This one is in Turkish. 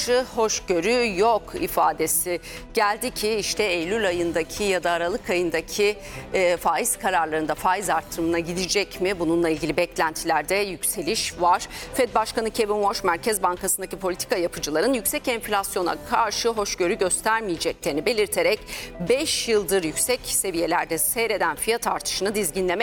karşı hoşgörü yok ifadesi geldi ki işte Eylül ayındaki ya da Aralık ayındaki faiz kararlarında faiz artırımına gidecek mi? Bununla ilgili beklentilerde yükseliş var. Fed Başkanı Kevin Warsh, Merkez Bankası'ndaki politika yapıcıların yüksek enflasyona karşı hoşgörü göstermeyeceklerini belirterek 5 yıldır yüksek seviyelerde seyreden fiyat artışını dizginlemeye